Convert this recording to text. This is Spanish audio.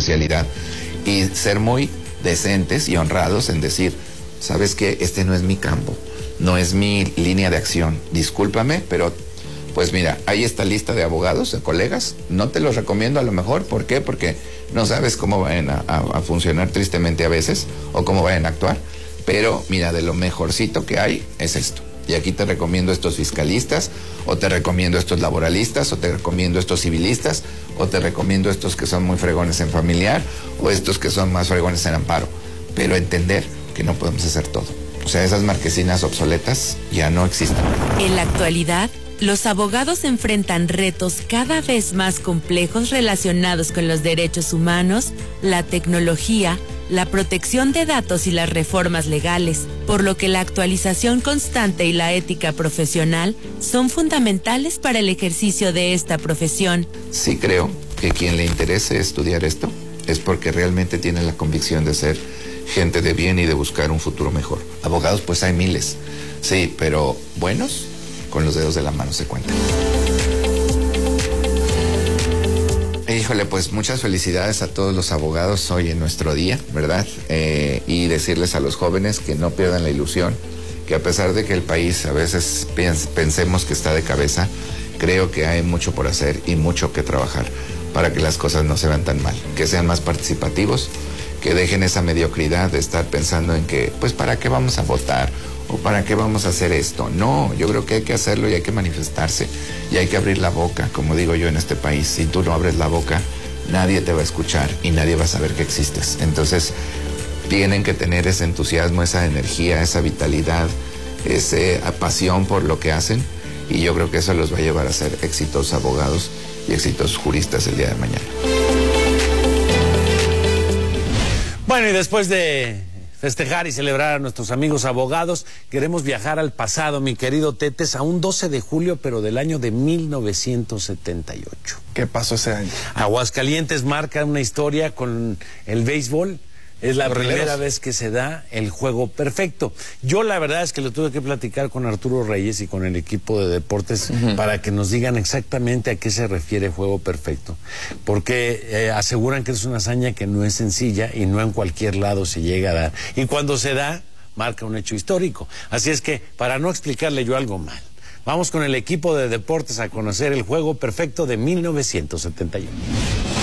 especialidad y ser muy decentes y honrados en decir, ¿sabes qué? Este no es mi campo, no es mi línea de acción, discúlpame, pero pues mira, hay esta lista de abogados, de colegas, no te los recomiendo a lo mejor, ¿por qué? Porque no sabes cómo vayan a funcionar tristemente a veces, o cómo vayan a actuar, pero mira, de lo mejorcito que hay es esto. Y aquí te recomiendo estos fiscalistas, o te recomiendo estos laboralistas, o te recomiendo estos civilistas, o te recomiendo estos que son muy fregones en familiar, o estos que son más fregones en amparo. Pero entender que no podemos hacer todo. O sea, esas marquesinas obsoletas ya no existen. En la actualidad, los abogados enfrentan retos cada vez más complejos relacionados con los derechos humanos, la tecnología, la protección de datos y las reformas legales, por lo que la actualización constante y la ética profesional son fundamentales para el ejercicio de esta profesión. Sí creo que quien le interese estudiar esto es porque realmente tiene la convicción de ser gente de bien y de buscar un futuro mejor. Abogados pues hay miles, sí, pero buenos, con los dedos de la mano se cuentan. Híjole, pues muchas felicidades a todos los abogados hoy en nuestro día, ¿verdad? Y decirles a los jóvenes que no pierdan la ilusión, que a pesar de que el país a veces pensemos que está de cabeza, creo que hay mucho por hacer y mucho que trabajar para que las cosas no se vean tan mal, que sean más participativos, que dejen esa mediocridad de estar pensando en que, pues, ¿para qué vamos a votar? ¿O para qué vamos a hacer esto? No, yo creo que hay que hacerlo y hay que manifestarse y hay que abrir la boca, como digo yo en este país. Si tú no abres la boca, nadie te va a escuchar y nadie va a saber que existes. Entonces, tienen que tener ese entusiasmo, esa energía, esa vitalidad, esa pasión por lo que hacen, y yo creo que eso los va a llevar a ser exitosos abogados y exitosos juristas el día de mañana. Bueno, y después de festejar y celebrar a nuestros amigos abogados, queremos viajar al pasado, mi querido Tetes, a un 12 de julio, pero del año de 1978. ¿Qué pasó ese año? Aguascalientes marca una historia con el béisbol. Es la primera Rieleros. vez que se da el juego perfecto. Yo la verdad es que lo tuve que platicar con Arturo Reyes y con el equipo de deportes para que nos digan exactamente a qué se refiere juego perfecto. Porque aseguran que es una hazaña que no es sencilla y no en cualquier lado se llega a dar. Y cuando se da, marca un hecho histórico. Así es que, para no explicarle yo algo mal, vamos con el equipo de deportes a conocer el juego perfecto de 1971.